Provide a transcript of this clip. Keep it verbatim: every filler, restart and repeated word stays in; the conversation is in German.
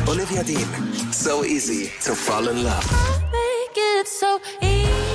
Olivia Dean, So Easy to Fall in Love. Make it so easy.